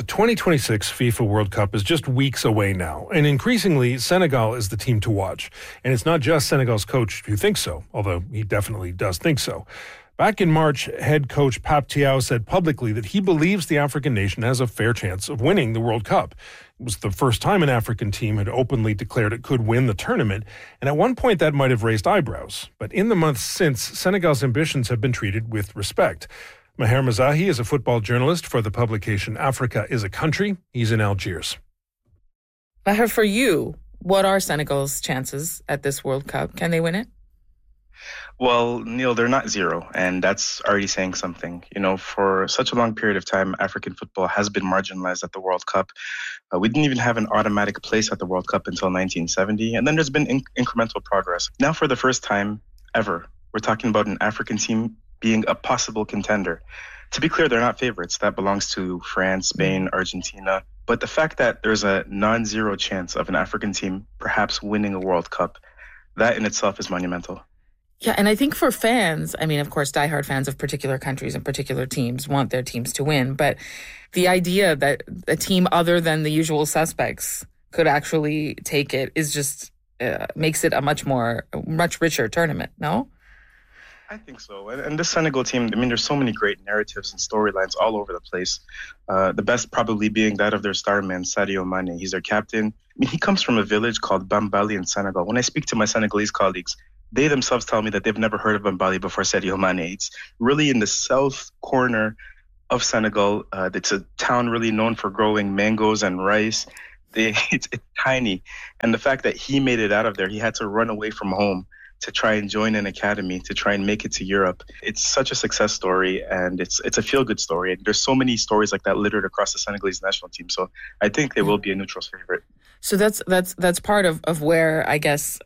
The 2026 FIFA World Cup is just weeks away now, and increasingly, Senegal is the team to watch. And it's not just Senegal's coach who thinks so, although he definitely does think so. Back in March, head coach Pape Thiaw said publicly that he believes the African nation has a fair chance of winning the World Cup. It was the first time an African team had openly declared it could win the tournament, and at one point that might have raised eyebrows. But in the months since, Senegal's ambitions have been treated with respect. Maher Mezahi is a football journalist for the publication Africa is a Country. He's in Algiers. Maher, for you, what are Senegal's chances at this World Cup? Can they win it? Well, Neil, they're not zero, and that's already saying something. You know, for such a long period of time, African football has been marginalized at the World Cup. We didn't even have an automatic place at the World Cup until 1970, and then there's been incremental progress. Now, for the first time ever, we're talking about an African team being a possible contender. To be clear, they're not favorites. That belongs to France, Spain, Argentina. But the fact that there's a non-zero chance of an African team perhaps winning a World Cup, that in itself is monumental. Yeah, and I think for fans, I mean, of course, diehard fans of particular countries and particular teams want their teams to win. But the idea that a team other than the usual suspects could actually take it is just makes it a much richer tournament, no? I think so. And this Senegal team, I mean, there's so many great narratives and storylines all over the place. The best probably being that of their star man, Sadio Mane. He's their captain. I mean, he comes from a village called Bambali in Senegal. When I speak to my Senegalese colleagues, they themselves tell me that they've never heard of Bambali before Sadio Mane. It's really in the south corner of Senegal. It's a town really known for growing mangoes and rice. It's tiny. And the fact that he made it out of there, he had to run away from home to try and join an academy, to try and make it to Europe. It's such a success story, and it's a feel-good story. And there's so many stories like that littered across the Senegalese national team. So I think they will be a neutral's favorite. So that's part of where I guess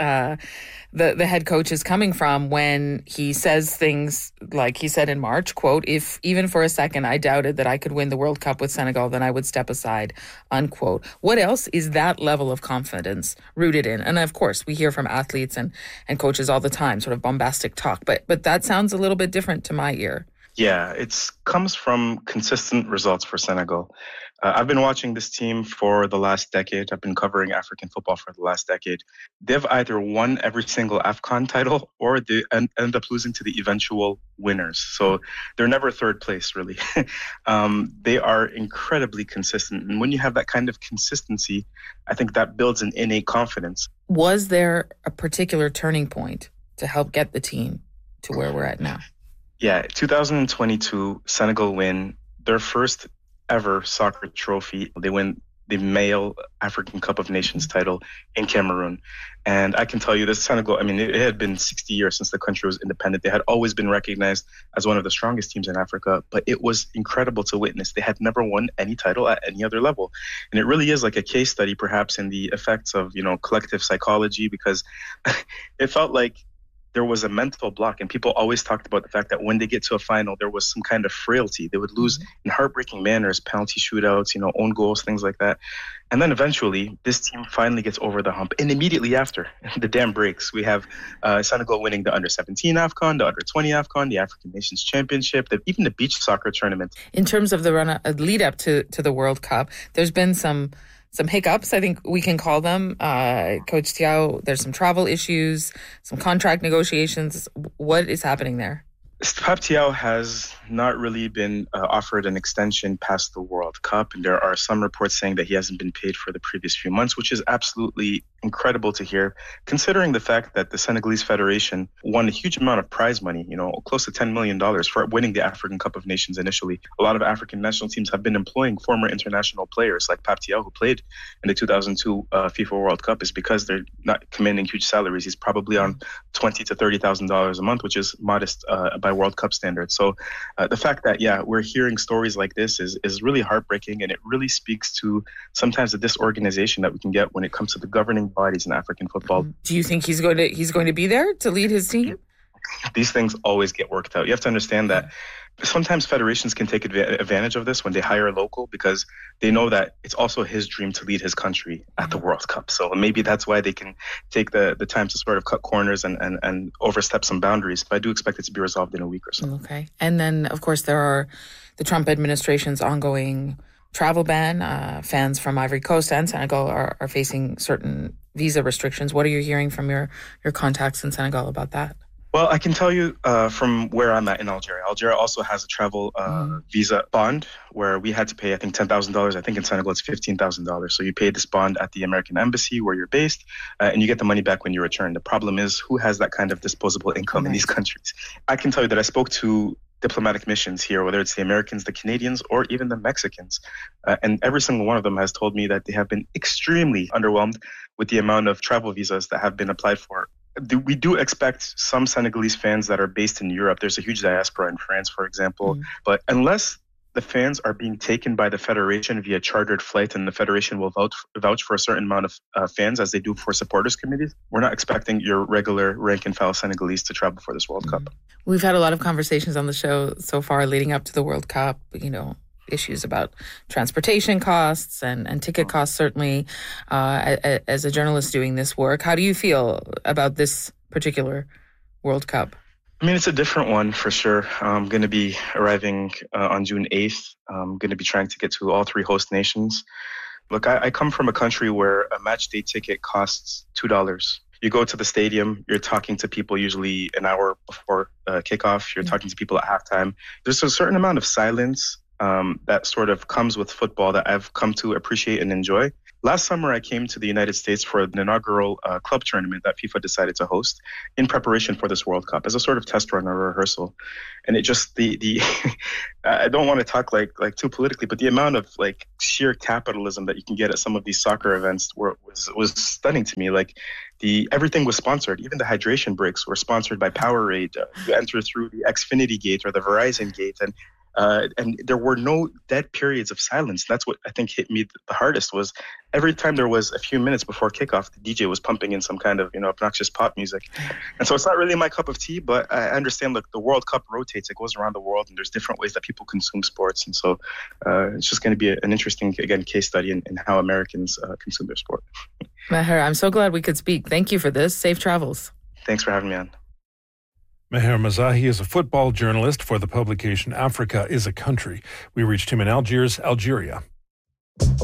the head coach is coming from when he says things like he said in March, quote, "If even for a second I doubted that I could win the World Cup with Senegal, then I would step aside," unquote. What else is that level of confidence rooted in? And of course, we hear from athletes and coaches all the time, sort of bombastic talk, but that sounds a little bit different to my ear. Yeah, it comes from consistent results for Senegal. I've been watching this team for the last decade. I've been covering African football for the last decade. They've either won every single AFCON title or they end up losing to the eventual winners. So they're never third place, really. They are incredibly consistent. And when you have that kind of consistency, I think that builds an innate confidence. Was there a particular turning point to help get the team to where we're at now? Yeah, 2022, Senegal win their first ever soccer trophy. They win the male African Cup of Nations title in Cameroon. And I can tell you this, Senegal, I mean, it had been 60 years since the country was independent. They had always been recognized as one of the strongest teams in Africa, but it was incredible to witness. They had never won any title at any other level. And it really is like a case study, perhaps, in the effects of, collective psychology, because it felt like there was a mental block, and people always talked about the fact that when they get to a final, there was some kind of frailty. They would lose in heartbreaking manners, penalty shootouts, own goals, things like that. And then eventually, this team finally gets over the hump. And immediately after, the dam breaks. We have Senegal winning the Under-17 AFCON, the Under-20 AFCON, the African Nations Championship, even the beach soccer tournament. In terms of the lead up to the World Cup, there's been some hiccups, I think we can call them. Coach Thiaw, there's some travel issues, some contract negotiations. What is happening there? Pape Thiaw has not really been offered an extension past the World Cup, and there are some reports saying that he hasn't been paid for the previous few months, which is absolutely incredible to hear, considering the fact that the Senegalese Federation won a huge amount of prize money, close to $10 million for winning the African Cup of Nations initially. A lot of African national teams have been employing former international players like Pape Thiaw, who played in the 2002 FIFA World Cup, is because they're not commanding huge salaries. He's probably on $20,000 to $30,000 a month, which is modest by World Cup standards. So the fact that, we're hearing stories like this is really heartbreaking, and it really speaks to sometimes the disorganization that we can get when it comes to the governing bodies in African football. Do you think he's going to be there to lead his team? These things always get worked out. You have to understand that sometimes federations can take advantage of this when they hire a local, because they know that it's also his dream to lead his country at the World Cup. So maybe that's why they can take the time to sort of cut corners and overstep some boundaries. But I do expect it to be resolved in a week or so. Okay. And then, of course, there are the Trump administration's ongoing travel ban. Fans from Ivory Coast and Senegal are facing certain visa restrictions. What are you hearing from your contacts in Senegal about that? Well, I can tell you from where I'm at in Algeria. Algeria also has a travel visa bond where we had to pay, I think, $10,000. I think in Senegal it's $15,000. So you pay this bond at the American embassy where you're based, and you get the money back when you return. The problem is, who has that kind of disposable income in these countries? I can tell you that I spoke to diplomatic missions here, whether it's the Americans, the Canadians, or even the Mexicans. And every single one of them has told me that they have been extremely underwhelmed with the amount of travel visas that have been applied for. We do expect some Senegalese fans that are based in Europe. There's a huge diaspora in France, for example. But unless the fans are being taken by the Federation via chartered flight and the Federation will vouch for a certain amount of fans as they do for supporters committees, we're not expecting your regular rank and file Senegalese to travel for this World Cup. We've had a lot of conversations on the show so far leading up to the World Cup, issues about transportation costs and ticket costs, certainly. As a journalist doing this work, how do you feel about this particular World Cup? I mean, it's a different one for sure. I'm going to be arriving on June 8th. I'm going to be trying to get to all three host nations. Look, I come from a country where a match day ticket costs $2. You go to the stadium, you're talking to people usually an hour before kickoff. You're talking to people at halftime. There's a certain amount of silence that sort of comes with football that I've come to appreciate and enjoy. Last summer, I came to the United States for an inaugural club tournament that FIFA decided to host in preparation for this World Cup as a sort of test run or rehearsal. And it just, I don't want to talk like too politically, but the amount of like sheer capitalism that you can get at some of these soccer events was stunning to me. Like everything was sponsored. Even the hydration breaks were sponsored by Powerade. You enter through the Xfinity gate or the Verizon gate, and there were no dead periods of silence. That's what I think hit me the hardest, was every time there was a few minutes before kickoff, the DJ was pumping in some kind of, obnoxious pop music. And so it's not really my cup of tea, but I understand, look, the World Cup rotates. It goes around the world, and there's different ways that people consume sports. And so it's just going to be an interesting, again, case study in how Americans consume their sport. Maher, I'm so glad we could speak. Thank you for this. Safe travels. Thanks for having me on. Maher Mezahi is a football journalist for the publication Africa is a Country. We reached him in Algiers, Algeria.